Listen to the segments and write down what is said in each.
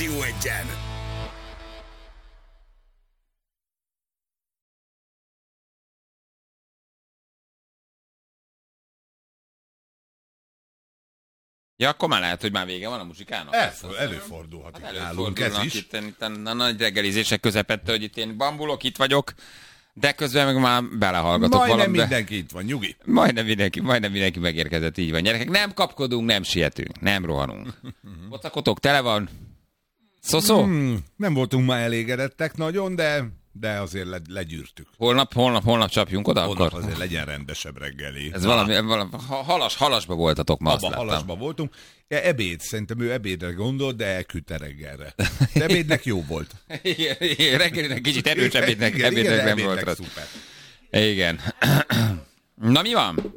Rádió Egyen. Ja, akkor már lehet, hogy már vége van a muzsikának. Előfordulhat Hát nálunk ez is. Itt a nagy reggelizések közepette, hogy itt én bambulok, itt vagyok, de közben meg már belehallgatok Majdnem valamit. mindenki itt van, nyugi. Majdnem mindenki megérkezett, így van. Gyerekek, nem kapkodunk, nem sietünk, nem rohanunk. Kocakotok tele van. Szoszó? Nem voltunk már elégedettek nagyon, de azért legyűrtük. Holnap csapjunk oda Holnap akkor? azért legyen rendesebb reggeli. Ez valami halasba voltatok ma, azt Abba láttam. halasba voltunk. Ebéd, szerintem ő ebédre gondolt, de elküldte reggelre. De ebédnek jó volt. Igen, reggelinek kicsit erős ebédnek nem volt rá. Szuper. Igen. Na mi van?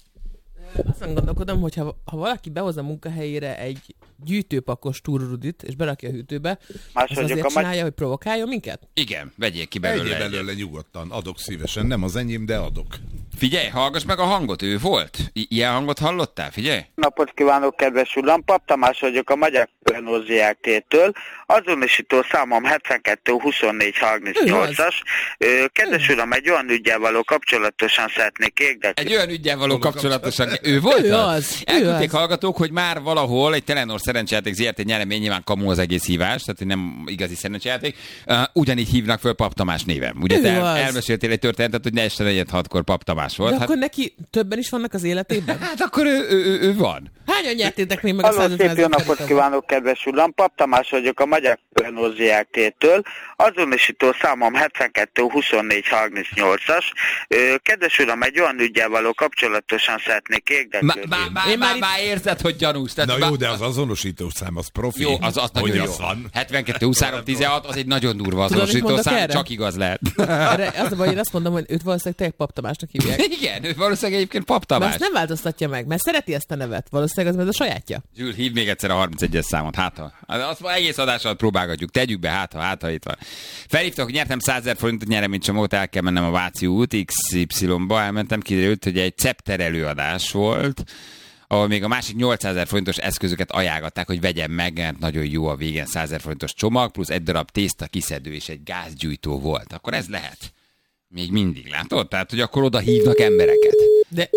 Aztán gondolkodom, hogy ha valaki behoz a munkahelyére egy gyűjtőpakos túrrudit, és berakja a hűtőbe, az azért csinálja, hogy provokáljon minket? Igen, vegyél ki Egyéb belőle. belőle nyugodtan, adok szívesen. Nem az enyém, de adok. Figyelj, hallgass meg a hangot, ő volt. Ilyen hangot hallottál? Figyelj. Napot kívánok, kedves uram! Pap Tamás vagyok a Magyar Renault Zrt-től. Azonosító számom 72 24 38-as. Kedves uram, egy olyan üggyel való kapcsolatosan szeretnék érdeklődni. Egy olyan üggyel való kapcsolatosan. Ő volt Ő az? az. Elküldték hallgatók, hogy már valahol egy Telenor szerencsejáték ZRT nyeremény, nyilván kamu az egész hívás, tehát nem igazi szerencsejáték. Ugyanígy hívnak föl Pap Tamás néven. Ugye te elmeséltél egy történetet, hogy ne este 4-6-kor Pap Tamás volt. De akkor neki többen is vannak az életében? Hát akkor ő van. Hányan nyertétek még meg a Halló, 150 szép jó napot kívánok, kedves uram! Pap Tamás vagyok a Magyar Renault Zrt-től. Azonosító számom 72 24 38-as. Kedves uram, egy olyan üggyel való kapcsolatosan szeretnék érdeklődni. Már érzed, hogy gyanús. Na jó, de az azonosítószám az profi. Jó, az nagyon jó. Van. 72 23 16, az egy nagyon durva Tudod, mit mondok azonosítószám, erre? csak igaz lehet. Erre az a baj, én azt mondom, hogy őt valószínűleg tényleg Pap Tamásnak hívják. Igen, ő valószínűleg egyébként Pap Mert Tamás. azt nem változtatja meg, mert szereti ezt a nevet. Valószínűleg az a sajátja. Zsül, hívd még egyszer a 31-es számot, azt már egész adással próbálgatjuk, tegyük be, hát ha itt van. Felhívtak, hogy nyertem 100 000 forintot nyereménycsomót, el kell mennem a Váci út XY-ba, elmentem, kiderült, hogy egy Cepter előadás volt, ahol még a másik 800 000 forintos eszközöket ajánlották, hogy vegyem meg, mert nagyon jó a végén 100 000 forintos csomag, plusz egy darab tészta kiszedő és egy gázgyújtó volt. Akkor ez lehet. Még mindig, látod? Tehát, hogy akkor oda hívnak embereket. De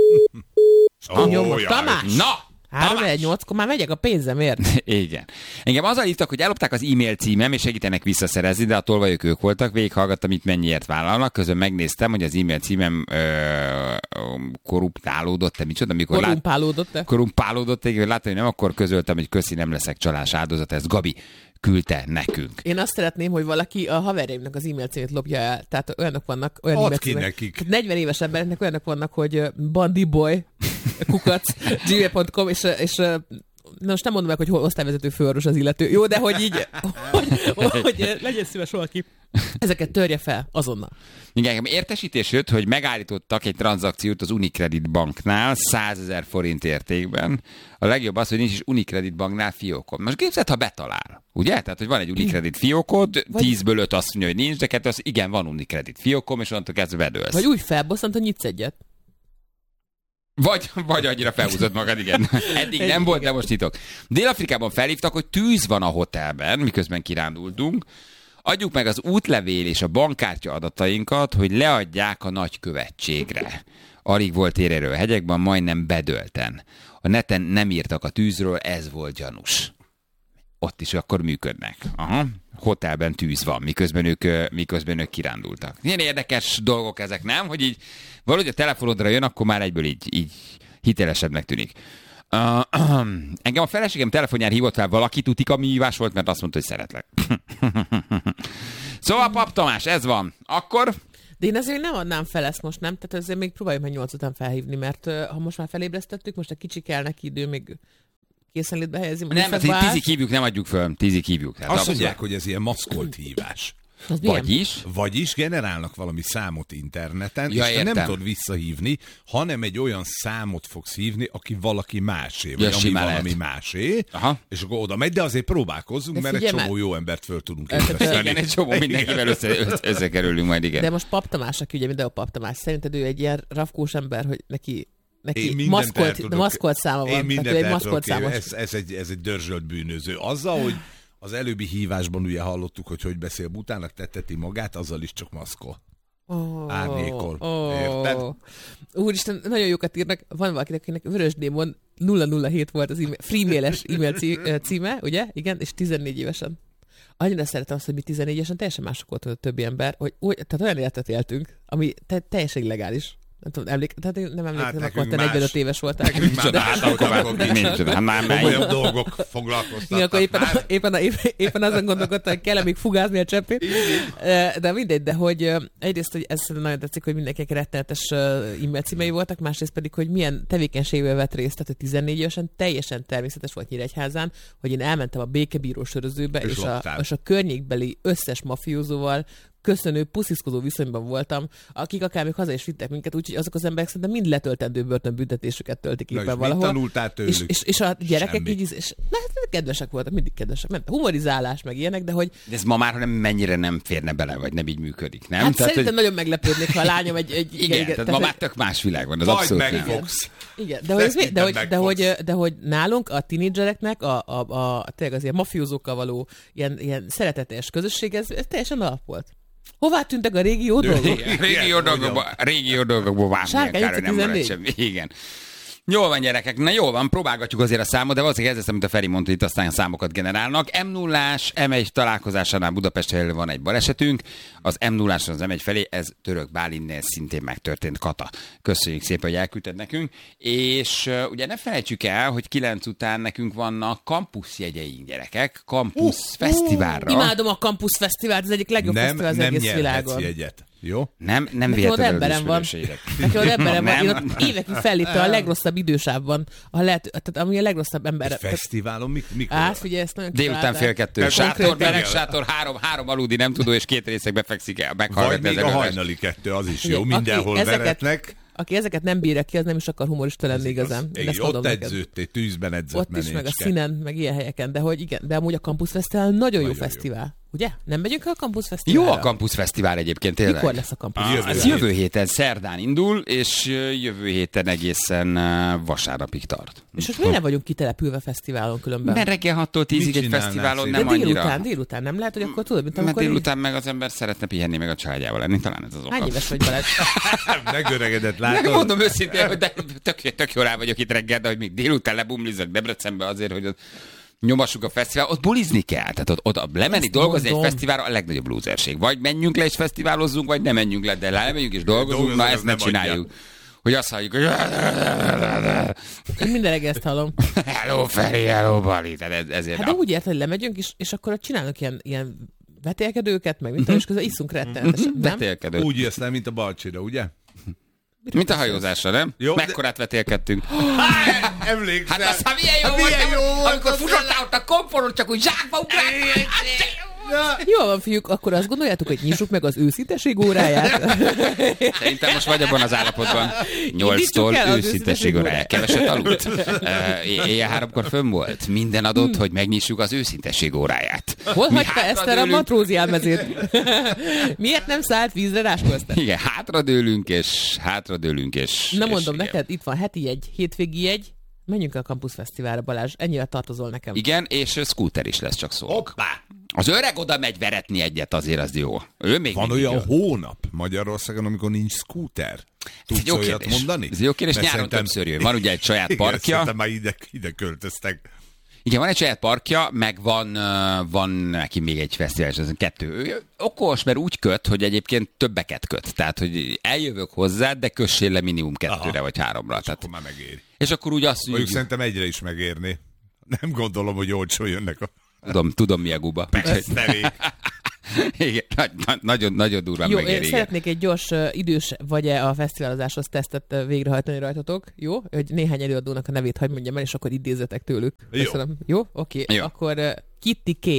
Ó, Tamás! Na! 3-1-8-kor már megyek a pénzemért. Igen. Engem azzal hívtak, hogy ellopták az e-mail címem, és segítenek visszaszerezni, de a tolvajok ők voltak, végighallgattam, itt mennyiért vállalnak, közben megnéztem, hogy az e-mail címem korruptálódott-e, micsoda, amikor korumpálódott, hogy láttam, hogy nem, akkor közöltem, hogy köszi, nem leszek csalás áldozat, ezt Gabi küldte nekünk. Én azt szeretném, hogy valaki a haverjaimnak az e-mail címét lopja el. Tehát olyanok vannak, olyan Add e-mail ki címek. nekik. 40 éves embereknek olyanok vannak, hogy bandiboy, gmail.com, és na most nem mondom meg, hogy hol osztályvezető főorvos az illető. Jó, de hogy így, hogy legyen szíves valaki. Ezeket törje fel azonnal. Igen, értesítés jött, hogy megállítottak egy tranzakciót az Unicredit Banknál 100 000 forint értékben. A legjobb az, hogy nincs is Unicredit Banknál fiókod. Most képzeld, ha betalál. Ugye? Tehát, hogy van egy Unicredit fiókod, 10-ből 5 azt mondja, hogy nincs, de 2 az igen, van Unicredit fiókom, és onnantól kezdve bedőlsz. Vagy úgy felbosszant, hogy nyitsz egyet. Vagy annyira felhúzod magad, igen. Eddig nem volt, de most nyitok. Dél-Afrikában felhívtak, hogy tűz van a hotelben, miközben kirándultunk. Adjuk meg az útlevél és a bankkártya adatainkat, hogy leadják a nagykövetségre. Alig volt érerő a hegyekben, majdnem bedölten. A neten nem írtak a tűzről, ez volt gyanús. Ott is akkor működnek. Aha. Hotelben tűz van, miközben ők kirándultak. Ilyen érdekes dolgok ezek, nem? Hogy így valahogy a telefonodra jön, akkor már egyből így hitelesebbnek tűnik. Engem a feleségem telefonján hívott fel valaki, tutik a mi hívás volt, mert azt mondta, hogy szeretlek. Szóval Pap Tamás, ez van. Akkor... De én azért nem adnám fel ezt most, nem? Tehát azért még próbáljuk meg 8 után felhívni, mert ha most már felébresztettük, most egy kicsi kell neki idő, még készenlétbe helyezni. Nem, 10-ig hívjuk, nem adjuk föl. 10-ig hívjuk. Azt mondják, hogy ez ilyen maszkolt hívás. Vagyis generálnak valami számot interneten, és te nem tudod visszahívni, hanem egy olyan számot fogsz hívni, aki valaki másé, vagy ami valami másé, és akkor oda megy, de azért próbálkozzunk, mert egy csomó jó embert föl tudunk érteszteni. Igen, egy csomó mindenkivel összekerülünk majd, igen. De most Pap Tamás, aki ugye mindenhol Pap Tamás, szerinted ő egy ilyen rafkós ember, hogy neki maszkolt száma van. Én mindent el tudok. Ez egy dörzsölt bűnöző. Azzal, hogy Az előbbi hívásban ugye hallottuk, hogy beszél butának, tetteti magát, azzal is csak maszkol. Árnyékol. Érted? Úristen, nagyon jókat írnak. Van valakinek, akinek Vörös Démon 007 volt az freemail-es e-mail címe, ugye? Igen, és 14 évesen. Annyira szeretem azt, hogy mi 14 évesen teljesen mások volt a többi ember, hogy tehát olyan életet éltünk, ami teljesen illegális. Nem tudom, nem emlékszem, akkor te 45 éves voltál. Nekünk már komolyabb dolgok foglalkoztattak. Éppen azon gondolkodtam, hogy kell még fugázni a cseppét. De mindegy, de hogy egyrészt, hogy ez nagyon tetszik, hogy mindenkinek rettenetes e-mail címei voltak, másrészt pedig, hogy milyen tevékenységben vett részt, tehát hogy 14 évesen teljesen természetes volt Nyíregyházán, hogy én elmentem a békebíró sörözőbe, és a környékbeli összes mafiózóval köszönő, pusziszkodó viszonyban voltam, akik akár még haza is vittek minket, úgyhogy azok az emberek szerintem mind letöltendő börtönbüntetésüket töltik éppen valahol. Tanultál tőlük? És a gyerekek így, és kedvesek voltak, mindig kedvesek. Humorizálás, meg ilyenek, de hogy... De ez ma már mennyire nem férne bele, vagy nem így működik, nem? Hát tehát, szerintem nagyon meglepődnék, ha a lányom igen, tehát ma már tök más világ van, az majd abszolút megfogsz. Igen, de hogy nálunk a tínédzsereknek tényleg az ilyen mafiózókkal való ilyen szeretetes közösség, ez teljesen alap volt. Hová tűntek a régió dolgok? Régió dolgokból vágni akár, nem marad semmi. Igen. Jól van, gyerekek, na jól van, próbálgatjuk azért a számot, de valószínűleg ez lesz, amit a Feri mondta, itt aztán számokat generálnak. M0-ás, M1 találkozásánál Budapest felé van egy balesetünk, az M0-ás az M1 felé, ez Török Bálinnél szintén megtörtént, Kata. Köszönjük szépen, hogy elküldted nekünk. És ugye ne felejtsük el, hogy 9 után nekünk vannak kampuszjegyeink, gyerekek, kampusz fesztiválra. Imádom a kampusz fesztivált, ez egyik legjobb fesztivál az egész világon. Jegyet. Jó? Nem véletlenül az ismerőségek. Neki ott emberem van. Én ott évekig fellépte a legrosszabb idősávban, tehát ami a legrosszabb ember. Fesztiválon mikor? Ugye ezt nagyon délután 1:30. Sátor, bereg, sátor, három aludni nem tudó, és 2 részekbe fekszik el. Vagy még a hajnali 2, az is jó. Mindenhol veretnek. Aki ezeket nem bírja ki, az nem is akar humorista lenni igazán. Ott edződtél, tűzben edzett ott is, meg a színen, meg ilyen helyeken. De hogy igen, de amúgy a Campus Fesztivál nagyon jó fesztivál. Ugye? Nem megyünk el a Campus Fesztiválra? Jó a Campus Fesztivál egyébként, tényleg. Mikor lesz a Campus Fesztivál? Ez jövő héten szerdán indul, és jövő héten egészen vasárnapig tart. És most miért nem vagyunk kitelepülve fesztiválon különben? Mert reggel 6-tól 10-ig egy fesztiválon nem annyira. Délután nem lehet, hogy akkor tudod, mint amikor... Mert délután meg az ember szeretne pihenni, meg a családjával lenni, talán ez az oka. Hány éves vagy, Balázs? Megöregedett, látod? Mondom őszintén, hogy tök jól rá vagyok itt reggel, de hogy még délután lebumlizok Debrecenbe azért, hogy nyomassuk a fesztivál, ott bulizni kell. Tehát ott lemenni dolgozni egy fesztiválra a legnagyobb lúzerség. Vagy menjünk le és fesztiválozzunk, vagy nem menjünk le, de lemenjünk és dolgozunk, na ezt ne csináljuk. Hogy azt halljuk, hogy... Én minden reggel ezt hallom. Hello Feri, hello Bali. Ezért hát de úgy ért, hogy lemegyünk, és akkor csinálnak ilyen vetélkedőket, meg mint és közben iszunk rettenetesen. Vetélkedő. Úgy jössz le, mint a Balcsira, ugye? Mint a hajózásra, nem? Jó, mekkorát vetélkedtünk. Emlékszel. Hát aztán milyen jó volt, amikor futottál ott a komporon, csak úgy zsákba ugráltál. Jó van, fiúk, akkor azt gondoljátok, hogy nyissuk meg az őszinteség óráját? Szerintem most vagy abban az állapotban. 8-tól őszinteség óráját. Keveset aludt. Éjjel 3-kor fönn volt. Minden adott, hogy megnyissuk az őszinteség óráját. Hol hagyta Eszter a matróziálmezét? Miért nem szállt vízre Ráskózta? Igen, hátradőlünk és... Na mondom neked, itt van heti jegy, hétvégi jegy. Menjünk a Campus Fesztiválra, Balázs. Ennyire tartozol nekem. Igen, és scooter is lesz, csak szó. Hoppá! Az öreg oda megy veretni egyet, azért az jó. Ő még van olyan hónap Magyarországon, amikor nincs scooter? Tudsz olyat mondani? Ez jó kérdés, nyáron többször jön. Van ugye egy saját parkja. Szerintem már ide költöztek. Igen, van egy saját parkja, meg van neki még egy fesztivál, és ez 2. Ő okos, mert úgy köt, hogy egyébként többeket köt. Tehát, hogy eljövök hozzá, de kössél le minimum 2-re vagy 3-ra. Tehát, akkor már megéri. És akkor úgy azt mondjuk... Szerintem egyre is megérni. Nem gondolom, hogy olcsó jönnek a... Tudom mi a guba. Igen, nagyon durván jó, megéri. Jó, szeretnék egy gyors idős vagy-e a fesztiválozáshoz tesztet végrehajtani rajtatok. Jó? Hogy néhány előadónak a nevét hagy mondjam el, és akkor idézetek tőlük. Köszönöm. Jó? Oké. Akkor Kitty K.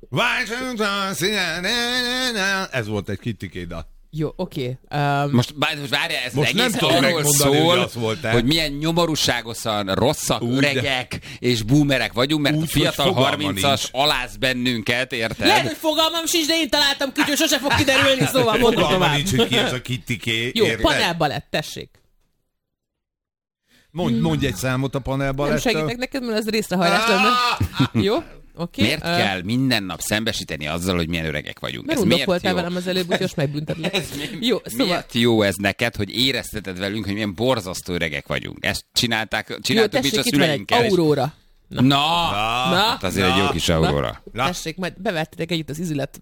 Ez volt egy Kitty K dal. Jó, oké. Most várjál, ez most egész arról szól, hogy milyen nyomorúságosan rosszak, öregek és boomerek vagyunk, mert a fiatal 30-as aláz bennünket, érted? Lehet, hogy fogalmam sincs, de én találtam ki, hogy sose fog kiderülni, szóval mondom tovább. Fogalmam nincs, hogy ki ez a Kitty K. Jó, panelbalett, tessék. Mondj egy számot a panelbalettől. Nem segítek neked, mert ez részrehajlás lenne. Jó? Okay. Miért kell minden nap szembesíteni azzal, hogy milyen öregek vagyunk? Mert undokoltál velem az előbb, úgyhogy most megbüntetlek. Jó, szóval... Miért jó ez neked, hogy érezteted velünk, hogy milyen borzasztó öregek vagyunk? Ezt csináltuk is a szüleinkkel. Aurora. Na. Hát azért egy jó kis Aurora. Tessék, majd bevettetek együtt az izület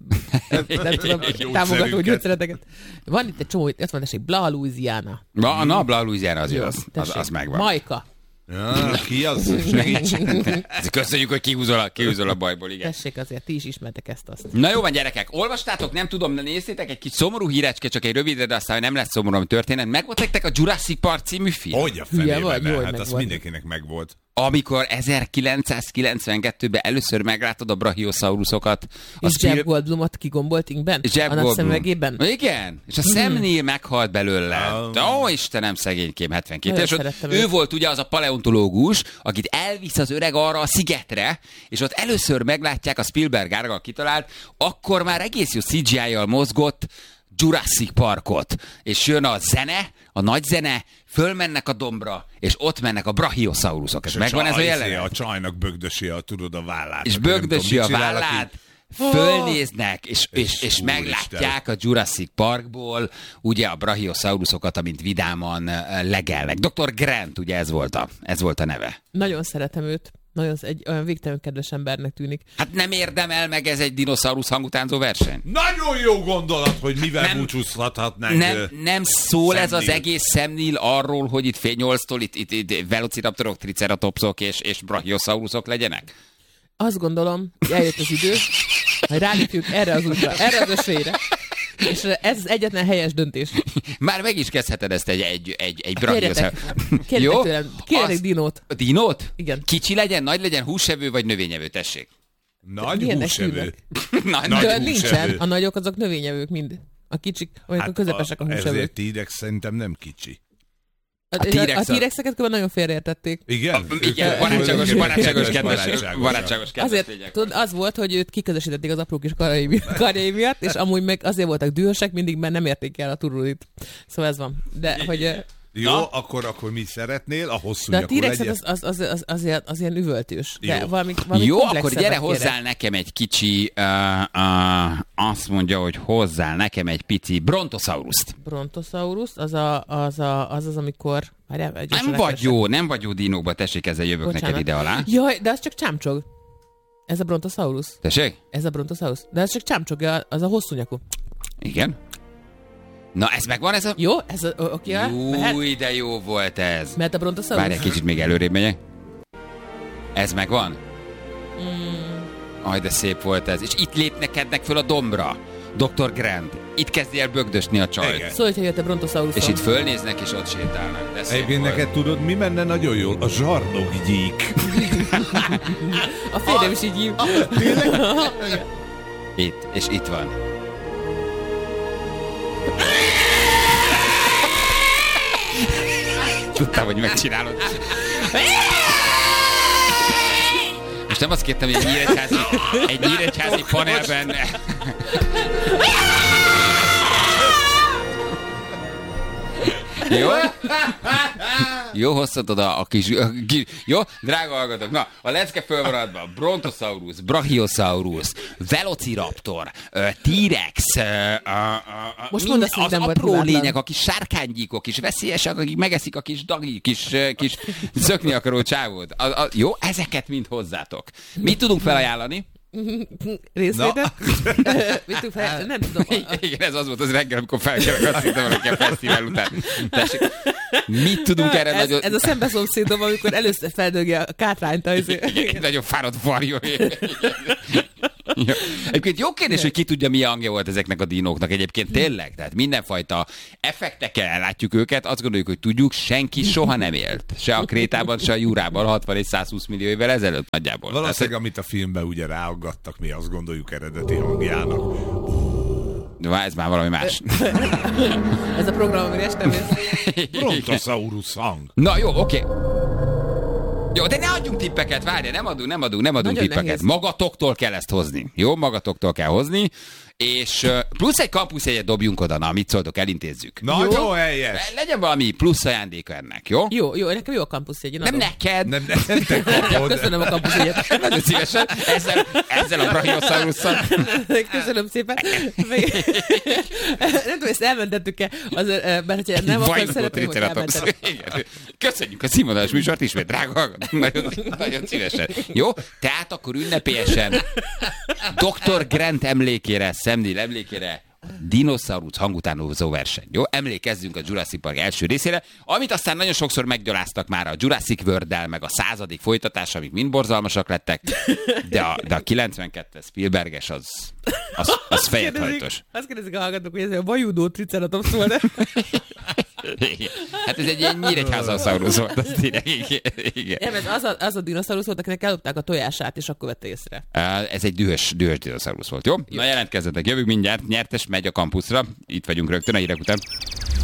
támogató gyógyszereteket. Van itt egy csomó, ott van tessék, Bla Louisiana. Na, Bla Louisiana az megvan. Majka. Ja, ki az? Köszönjük, hogy kihúzol a bajból, igen. Tessék, azért ti is ismertek ezt-azt. Na jó van, gyerekek, olvastátok, nem tudom, néztétek egy kis szomorú hírecske, csak egy rövidre, de aztán nem lesz szomorú, ami történet. Megvolt nektek a Jurassic Park című film? Hogy a fenében, hát az mindenkinek megvolt. Amikor 1992-ben először meglátod a brachiosaurusokat. És Jeff Goldblumot kigombolt inkben? Annak szemüvegében? Igen, és a Sam Neill meghalt belőle. Ó, Istenem, szegénykém, 72 és ő volt ugye az a paleontológus, akit elvisz az öreg arra a szigetre, és ott először meglátják, a Spielberg által kitalált, akkor már egész jó CGI-jal mozgott Jurassic Parkot. És jön a zene, a nagy zene, fölmennek a dombra, és ott mennek a brachiosaurusok. És megvan ez a jelenet? A csajnak bögdösi a vállát. És bögdösi a vállát, fölnéznek, és meglátják a Jurassic Parkból ugye a brachiosaurusokat, amint vidáman legelnek. Dr. Grant, ugye ez volt a neve. Nagyon szeretem őt. Nagyon egy olyan végtelenül kedves embernek tűnik. Hát nem érdemel meg ez egy dinoszaurusz hangutánzó verseny? Nagyon jó gondolat, hogy mivel búcsúzhatnánk. Nem szól ez az egész Sam Neill arról, hogy itt fényolsztól, itt velociraptorok, triceratopsok és brachiosaurusok legyenek? Azt gondolom, hogy eljött az idő, hogy rálépjük erre az útra, erre az esélyre. És ez az egyetlen helyes döntés. Már meg is kezdheted ezt egy brachiosaurus. Kérjetek tőlem, kérjetek dinót. Dinót? Igen. Kicsi legyen, nagy legyen, húsevő vagy növényevő, tessék. Nagy húsevő. Nagy nincsen, a nagyok azok növényevők mind. A kicsik, olyanok a közepesek a húsevők. Ezért T-rex szerintem nem kicsi. A T-rexeket külön nagyon félreértették. Igen? Igen, barátságos kedves. Azért, tudod, az volt, hogy őt kiközösítették az apró kis karjai miatt, és amúgy meg azért voltak dühösek, mindig, mert nem érték el a turrulit. Szóval ez van. De, hogy... Jó, akkor mi szeretnél? A hosszú nyakú legyen? De a T-rex az ilyen üvöltős. Jó, de valami jó akkor gyere hozzál nekem egy kicsi, azt mondja, hogy hozzál nekem egy pici Brontosaurust. Brontosaurus, az, amikor... Nem vagy jó dinókba, tessék, ezzel jövök neked ide alá. Jaj, de az csak csámcsog. Ez a Brontosaurus. Tessék? Ez a Brontosaurus. De ez csak csámcsog, az a hosszú nyakú. Igen. Na, ez megvan, ez a... Jó, ez a... Oké, Júj, de jó volt ez. Mert a Brontosaurus? Várj egy kicsit, még előrébb megyek. Ez megvan? Aj, de szép volt ez. És itt lépnekednek föl a dombra. Dr. Grant. Itt kezdi el bögdösni a csajt. Szóval, hogy jött a Brontosaurus. És itt fölnéznek, és ott sétálnak. De egyébként neked tudod, mi menne nagyon jól? A zsarnokgyík. A férjem is így hív. Itt, és itt van. Tudtam, hogy megcsinálod. Most nem azt kértem, hogy egy nyíregyházi panelben... Jó? Jó, hoztad oda a kis... Jó, drága hallgatók. Na, a lecke föl van adva. Brontosaurus, Brachiosaurus, Velociraptor, T-rex, most mondasz, hogy az nem apró volt lények, a kis sárkánygyíkok is veszélyesek, akik megeszik a kis dagi, kis zökni akaró csávót. Jó, ezeket mind hozzátok. Mit tudunk felajánlani? Részvétet? Nem tudom. Igen, ez az volt az reggel, amikor felkelek, azt hittem, hogy a fesztivál után. Tessék, mit tudunk erre nagyon... Ez a szembeszomszédom, amikor először feldögje a kátrányt. Igen, nagyon fáradt varjú. Ja. Egyébként jó kérdés, hogy ki tudja, milyen hangja volt ezeknek a dinóknak. Egyébként tényleg, tehát mindenfajta effektekkel látjuk őket, azt gondoljuk, hogy tudjuk, senki soha nem élt. Se a Krétában, se a Jurában 60 és 120 millió évvel ezelőtt nagyjából. Valószínűleg, amit a filmben ugye ráaggattak, mi azt gondoljuk eredeti hangjának. De ez már valami más. Ez a program, amire este mész. Brontosaurus hang. Na jó, oké. Jó, de ne adjunk tippeket, várj, nem adunk tippeket. Nehéz. Magatoktól kell ezt hozni. Jó, magatoktól kell hozni, És plusz egy kampuszjegyet dobjunk oda, na, mit szóltok, elintézzük. Nagyon helyes. Legyen valami plusz ajándéka ennek, jó? Jó, nekem jó a kampuszjegy. Nem neked. Nem te kapod. Köszönöm a kampuszjegyet. Nagyon szívesen, ezzel a Brachiosaurus-szal. Köszönöm szépen. Nem tudom, ezt elmentettük-e, mert hogyha nem, akkor szeretném, hogy elmentettük. Köszönjük a színvonalas műsort ismét, drága hallgatók. Nagyon szívesen. Jó? Tehát akkor ünnepélyesen Dr. Grant emlékére, Sam emlékére dinoszaurusz hangutánozó verseny. Jó? Emlékezzünk a Jurassic Park első részére, amit aztán nagyon sokszor meggyaláztak már a Jurassic World-del, meg a 100. folytatás, amik mind borzalmasak lettek, de a 92-es Spielberges az fejet hajtos. Azt kérdezik a hallgatók, hogy ez a vajudó triceratops volt. Hát ez egy ilyen Nyíregyháza-szaurusz volt. Igen. Nem, ez az a dinoszaurusz volt, akinek ellopták a tojását, és akkor vette észre. Ez egy dühös dinoszaurusz volt, jó? Na jelentkezzetek, jövünk mindjárt, nyertes megy a kampuszra. Itt vagyunk rögtön a hírek után.